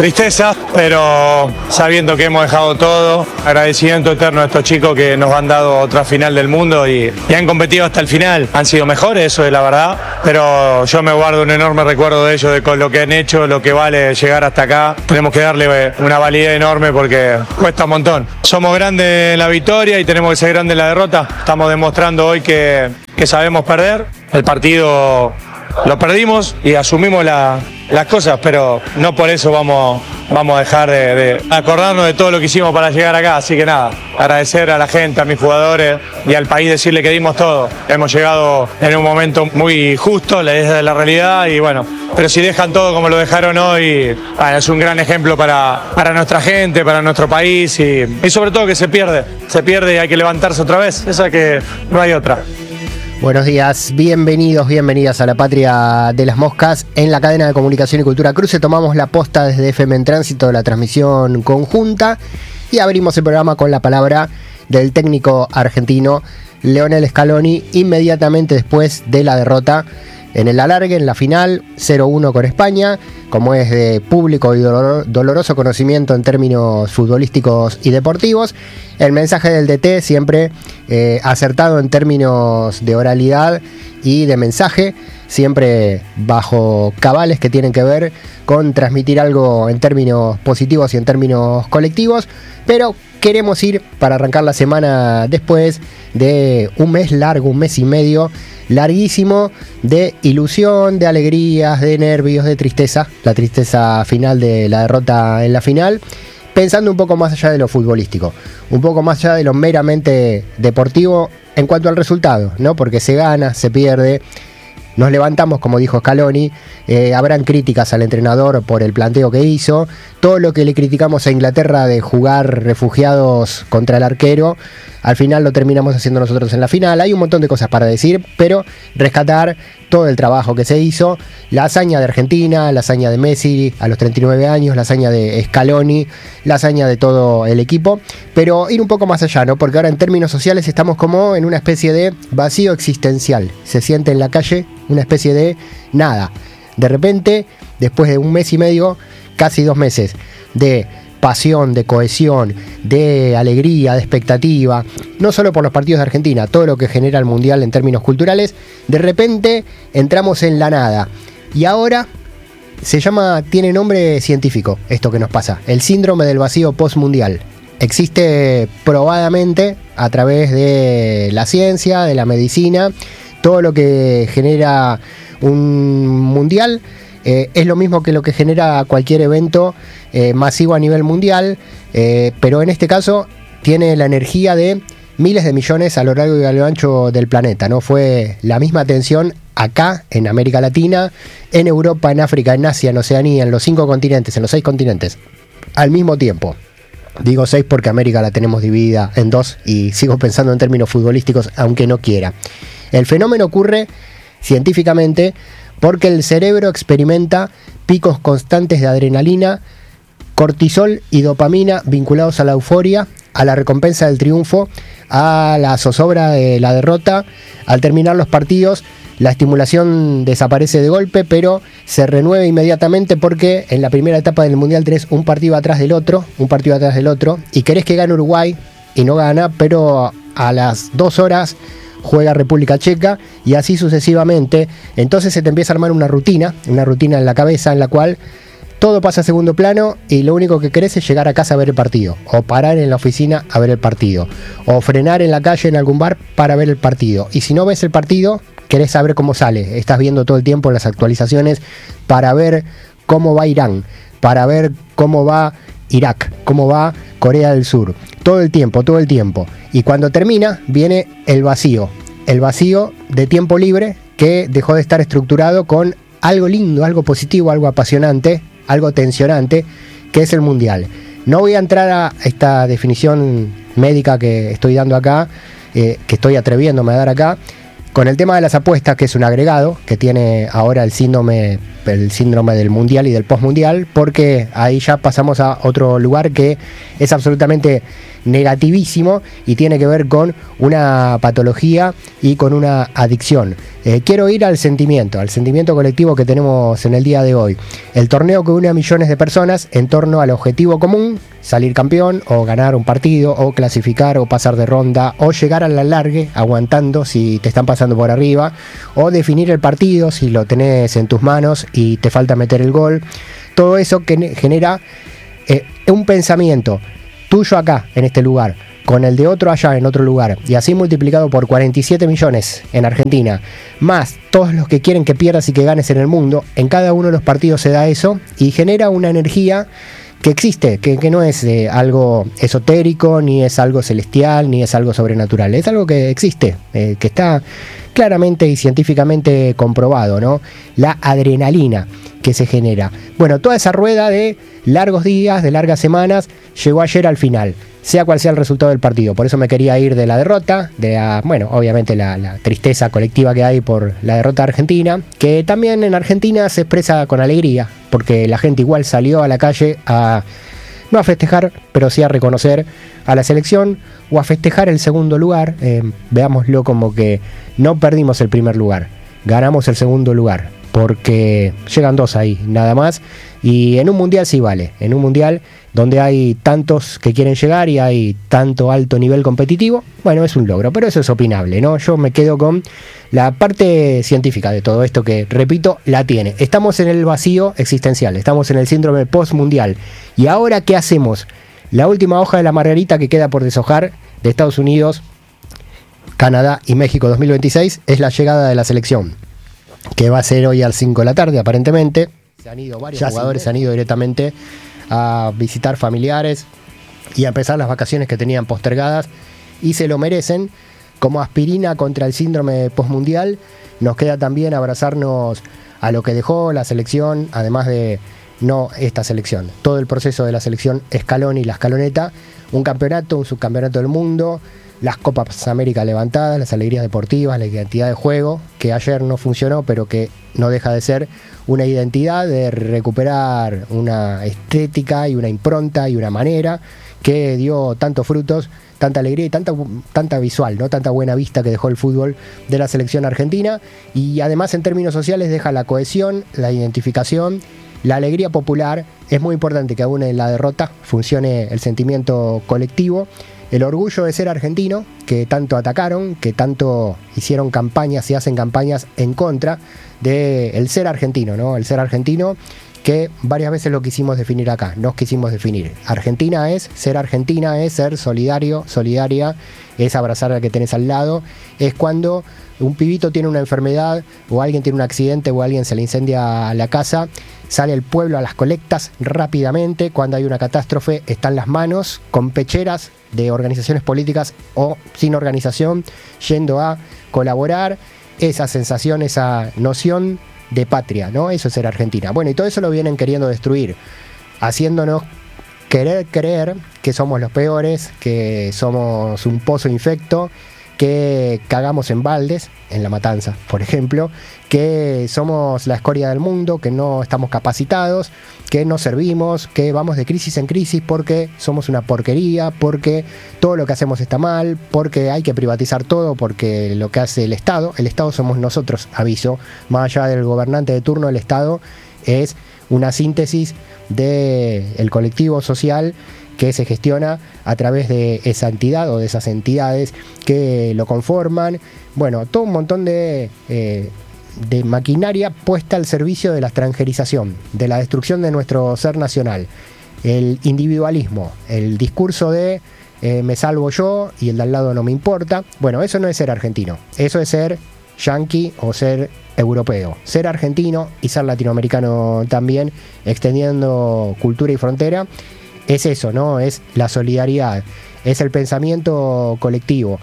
Tristeza, pero sabiendo que hemos dejado todo, agradecimiento eterno a estos chicos que nos han dado otra final del mundo y han competido hasta el final. Han sido mejores, eso es la verdad, pero yo me guardo un enorme recuerdo de ellos, de con lo que han hecho, lo que vale llegar hasta acá. Tenemos que darle una validez enorme porque cuesta un montón. Somos grandes en la victoria y tenemos que ser grandes en la derrota. Estamos demostrando hoy que sabemos perder. El partido lo perdimos y asumimos las cosas, pero no por eso vamos a dejar de acordarnos de todo lo que hicimos para llegar acá. Así que nada, agradecer a la gente, a mis jugadores y al país, decirle que dimos todo. Hemos llegado en un momento muy justo, desde la realidad, y bueno, pero si dejan todo como lo dejaron hoy, es un gran ejemplo para nuestra gente, para nuestro país y sobre todo que se pierde y hay que levantarse otra vez. Esa que no hay otra. Buenos días, bienvenidas a la Patria de las Moscas. En la cadena de comunicación y cultura Cruce tomamos la posta desde FM en Tránsito de la transmisión conjunta y abrimos el programa con la palabra del técnico argentino Lionel Scaloni inmediatamente después de la derrota en el alargue, en la final 0-1 con España. Como es de público y doloroso conocimiento en términos futbolísticos y deportivos, el mensaje del DT siempre acertado en términos de oralidad y de mensaje, siempre bajo cabales que tienen que ver con transmitir algo en términos positivos y en términos colectivos, pero queremos ir para arrancar la semana después de un mes largo, un mes y medio larguísimo de ilusión, de alegrías, de nervios, de tristeza, la tristeza final de la derrota en la final, pensando un poco más allá de lo futbolístico, un poco más allá de lo meramente deportivo en cuanto al resultado, ¿no? Porque se gana, se pierde, nos levantamos, como dijo Scaloni, habrán críticas al entrenador por el planteo que hizo, todo lo que le criticamos a Inglaterra de jugar refugiados contra el arquero, al final lo terminamos haciendo nosotros en la final. Hay un montón de cosas para decir, pero rescatar todo el trabajo que se hizo, la hazaña de Argentina, la hazaña de Messi a los 39 años, la hazaña de Scaloni, la hazaña de todo el equipo, pero ir un poco más allá, ¿no? Porque ahora en términos sociales estamos como en una especie de vacío existencial. Se siente en la calle una especie de nada. De repente, después de un mes y medio, casi 2 meses de pasión, de cohesión, de alegría, de expectativa, no solo por los partidos de Argentina, todo lo que genera el Mundial en términos culturales, de repente entramos en la nada. Y ahora tiene nombre científico esto que nos pasa, el síndrome del vacío postmundial. Existe probadamente a través de la ciencia, de la medicina, todo lo que genera un mundial es lo mismo que lo que genera cualquier evento masivo a nivel mundial, pero en este caso tiene la energía de miles de millones a lo largo y a lo ancho del planeta, ¿no? Fue la misma tensión acá, en América Latina, en Europa, en África, en Asia, en Oceanía, en los 5 continentes, en los 6 continentes, al mismo tiempo. Digo 6 porque América la tenemos dividida en 2 y sigo pensando en términos futbolísticos, aunque no quiera. El fenómeno ocurre científicamente porque el cerebro experimenta picos constantes de adrenalina, cortisol y dopamina vinculados a la euforia, a la recompensa del triunfo, a la zozobra de la derrota. Al terminar los partidos, la estimulación desaparece de golpe, pero se renueva inmediatamente porque en la primera etapa del Mundial tenés un partido atrás del otro, y querés que gane Uruguay y no gana, pero a las 2 horas juega República Checa y así sucesivamente. Entonces se te empieza a armar una rutina en la cabeza en la cual todo pasa a segundo plano y lo único que querés es llegar a casa a ver el partido, o parar en la oficina a ver el partido, o frenar en la calle en algún bar para ver el partido. Y si no ves el partido, querés saber cómo sale. Estás viendo todo el tiempo las actualizaciones para ver cómo va Irán, para ver cómo va Irak, cómo va Corea del Sur. Todo el tiempo. Y cuando termina, viene el vacío de tiempo libre que dejó de estar estructurado con algo lindo, algo positivo, algo apasionante, algo tensionante, que es el Mundial. No voy a entrar a esta definición médica que estoy dando acá, que estoy atreviéndome a dar acá, con el tema de las apuestas, que es un agregado que tiene ahora el síndrome el síndrome del mundial y del postmundial, porque ahí ya pasamos a otro lugar que es absolutamente negativísimo y tiene que ver con una patología y con una adicción. Quiero ir al sentimiento colectivo que tenemos en el día de hoy. El torneo que une a millones de personas en torno al objetivo común: salir campeón, o ganar un partido, o clasificar, o pasar de ronda, o llegar a la largue aguantando si te están pasando por arriba, o definir el partido si lo tenés en tus manos y te falta meter el gol. Todo eso que genera un pensamiento tuyo acá, en este lugar, con el de otro allá, en otro lugar, y así multiplicado por 47 millones en Argentina, más todos los que quieren que pierdas y que ganes en el mundo. En cada uno de los partidos se da eso y genera una energía que existe, que no es algo esotérico, ni es algo celestial, ni es algo sobrenatural, es algo que existe, que está claramente y científicamente comprobado, ¿no? La adrenalina que se genera. Bueno, toda esa rueda de largos días, de largas semanas, llegó ayer al final, sea cual sea el resultado del partido. Por eso me quería ir de la derrota, obviamente la tristeza colectiva que hay por la derrota argentina, que también en Argentina se expresa con alegría, porque la gente igual salió a la calle no a festejar, pero sí a reconocer a la selección, o a festejar el segundo lugar. Veámoslo como que no perdimos el primer lugar, ganamos el segundo lugar, porque llegan 2 ahí, nada más. Y en un mundial sí vale, en un mundial donde hay tantos que quieren llegar y hay tanto alto nivel competitivo, bueno, es un logro, pero eso es opinable, ¿no? Yo me quedo con la parte científica de todo esto, que, repito, la tiene. Estamos en el vacío existencial, estamos en el síndrome post-mundial. ¿Y ahora qué hacemos? La última hoja de la margarita que queda por deshojar de Estados Unidos, Canadá y México 2026 es la llegada de la selección, que va a ser hoy a las 5 de la tarde, aparentemente. Se han ido varios jugadores, se han ido directamente a visitar familiares y a empezar las vacaciones que tenían postergadas, y se lo merecen. Como aspirina contra el síndrome postmundial, nos queda también abrazarnos a lo que dejó la selección, además de no esta selección, todo el proceso de la selección Scaloni y la escaloneta, un campeonato, un subcampeonato del mundo, las Copas América levantadas, las alegrías deportivas, la identidad de juego, que ayer no funcionó, pero que no deja de ser una identidad, de recuperar una estética y una impronta y una manera que dio tantos frutos, tanta alegría y tanta visual, ¿no? Tanta buena vista que dejó el fútbol de la selección argentina. Y además, en términos sociales, deja la cohesión, la identificación, la alegría popular. Es muy importante que aún en la derrota funcione el sentimiento colectivo, el orgullo de ser argentino, que tanto atacaron, que tanto hicieron campañas y hacen campañas en contra del ser argentino, ¿no? El ser argentino, que varias veces lo quisimos definir acá, nos quisimos definir. Argentina es ser solidario, solidaria, es abrazar al que tenés al lado, es cuando un pibito tiene una enfermedad, o alguien tiene un accidente, o a alguien se le incendia la casa, sale el pueblo a las colectas rápidamente. Cuando hay una catástrofe, están las manos con pecheras de organizaciones políticas o sin organización, yendo a colaborar. Esa sensación, esa noción de patria, ¿no? Eso es ser Argentina. Bueno, y todo eso lo vienen queriendo destruir, haciéndonos querer creer que somos los peores, que somos un pozo infecto, que cagamos en baldes, en La Matanza, por ejemplo, que somos la escoria del mundo, que no estamos capacitados, que no servimos, que vamos de crisis en crisis porque somos una porquería, porque todo lo que hacemos está mal, porque hay que privatizar todo, porque lo que hace el Estado somos nosotros, aviso, más allá del gobernante de turno, el Estado es una síntesis del colectivo social que se gestiona a través de esa entidad o de esas entidades que lo conforman. Bueno, todo un montón de maquinaria puesta al servicio de la extranjerización, de la destrucción de nuestro ser nacional, el individualismo, el discurso de me salvo yo y el de al lado no me importa. Bueno, eso no es ser argentino, eso es ser yanqui o ser europeo. Ser argentino y ser latinoamericano también, extendiendo cultura y frontera, es eso, ¿no? Es la solidaridad, es el pensamiento colectivo.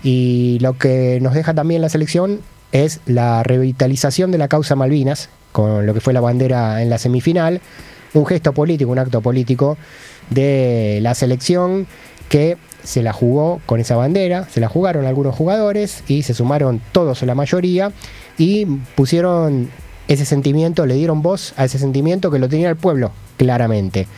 Y lo que nos deja también la selección es la revitalización de la causa Malvinas, con lo que fue la bandera en la semifinal, un gesto político, un acto político de la selección que se la jugó con esa bandera, se la jugaron algunos jugadores y se sumaron todos o la mayoría y pusieron ese sentimiento, le dieron voz a ese sentimiento que lo tenía el pueblo, claramente.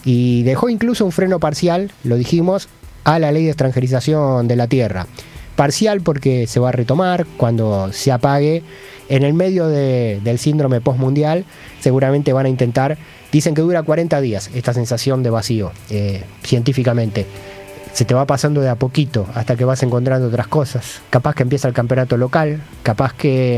Y dejó incluso un freno parcial, lo dijimos, a la ley de extranjerización de la tierra. Parcial porque se va a retomar cuando se apague. En el medio del síndrome postmundial seguramente van a intentar, dicen que dura 40 días esta sensación de vacío, científicamente. Se te va pasando de a poquito hasta que vas encontrando otras cosas. Capaz que empieza el campeonato local, capaz que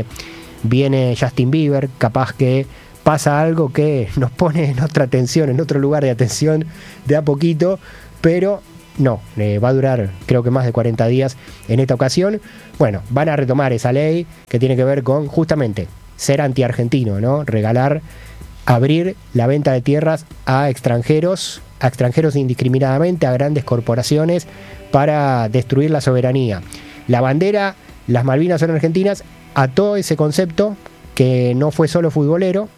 viene Justin Bieber, capaz que pasa algo que nos pone en otra atención, en otro lugar de atención de a poquito, pero no, va a durar creo que más de 40 días en esta ocasión. Bueno, van a retomar esa ley que tiene que ver con justamente ser anti-argentino, ¿no? Regalar, abrir la venta de tierras a extranjeros indiscriminadamente, a grandes corporaciones, para destruir la soberanía. La bandera, las Malvinas son argentinas, ató ese concepto que no fue solo futbolero,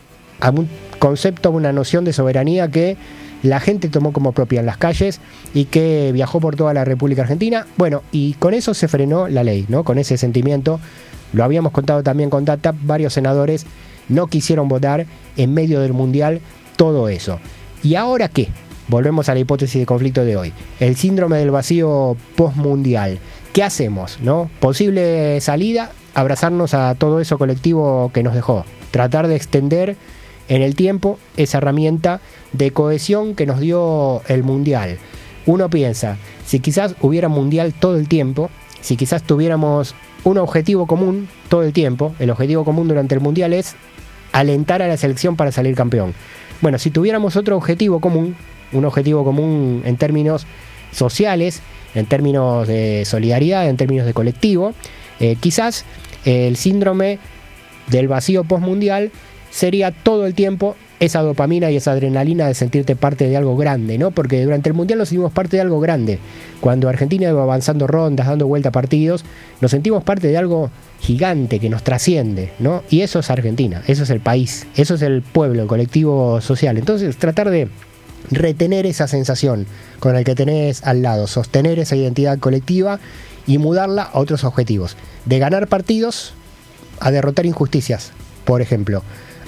a un concepto, una noción de soberanía que la gente tomó como propia en las calles y que viajó por toda la República Argentina. Bueno, y con eso se frenó la ley, ¿no? Con ese sentimiento, lo habíamos contado también con Data, varios senadores no quisieron votar en medio del Mundial todo eso. ¿Y ahora qué? Volvemos a la hipótesis de conflicto de hoy. El síndrome del vacío postmundial. ¿Qué hacemos, no? Posible salida, abrazarnos a todo eso colectivo que nos dejó. Tratar de extender en el tiempo esa herramienta de cohesión que nos dio el Mundial. Uno piensa, si quizás hubiera Mundial todo el tiempo, si quizás tuviéramos un objetivo común todo el tiempo, el objetivo común durante el Mundial es alentar a la selección para salir campeón. Bueno, si tuviéramos otro objetivo común, un objetivo común en términos sociales, en términos de solidaridad, en términos de colectivo, quizás el síndrome del vacío postmundial sería todo el tiempo esa dopamina y esa adrenalina de sentirte parte de algo grande, ¿no? Porque durante el Mundial nos sentimos parte de algo grande. Cuando Argentina iba avanzando rondas, dando vuelta a partidos, nos sentimos parte de algo gigante que nos trasciende, ¿no? Y eso es Argentina, eso es el país, eso es el pueblo, el colectivo social. Entonces, tratar de retener esa sensación con el que tenés al lado, sostener esa identidad colectiva y mudarla a otros objetivos. De ganar partidos a derrotar injusticias, por ejemplo,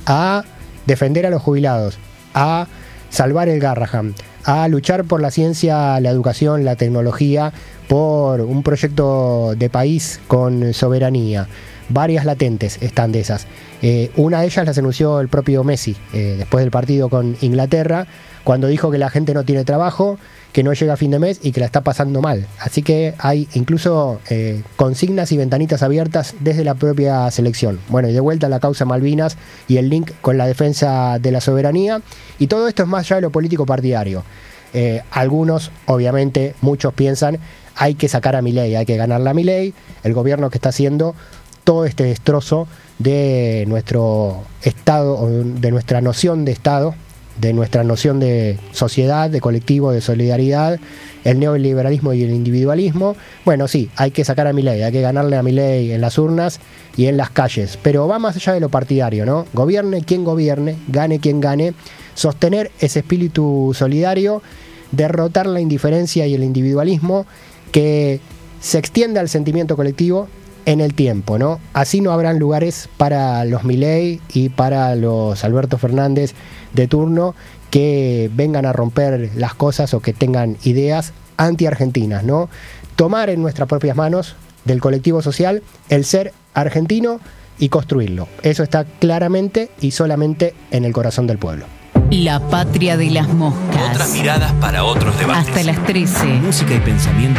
a defender a los jubilados, a salvar el Garrahan, a luchar por la ciencia, la educación, la tecnología, por un proyecto de país con soberanía. Varias latentes están de esas. Una de ellas las anunció el propio Messi después del partido con Inglaterra, cuando dijo que la gente no tiene trabajo, que no llega a fin de mes y que la está pasando mal. Así que hay incluso consignas y ventanitas abiertas desde la propia selección. Bueno, y de vuelta a la causa Malvinas y el link con la defensa de la soberanía. Y todo esto es más allá de lo político partidario. Algunos, obviamente, muchos piensan, hay que sacar a Milei, hay que ganarle a Milei, el gobierno que está haciendo todo este destrozo de nuestro Estado, de nuestra noción de Estado, de nuestra noción de sociedad, de colectivo, de solidaridad, el neoliberalismo y el individualismo. Bueno, sí, hay que sacar a Milei, hay que ganarle a Milei en las urnas y en las calles, pero va más allá de lo partidario, ¿no? Gobierne quien gobierne, gane quien gane, sostener ese espíritu solidario, derrotar la indiferencia y el individualismo, que se extienda al sentimiento colectivo en el tiempo, ¿no? Así no habrán lugares para los Milei y para los Alberto Fernández de turno que vengan a romper las cosas o que tengan ideas anti-argentinas, ¿no? Tomar en nuestras propias manos del colectivo social el ser argentino y construirlo. Eso está claramente y solamente en el corazón del pueblo. La patria de las moscas. Otras miradas para otros debates. Hasta las 13. Música y pensamiento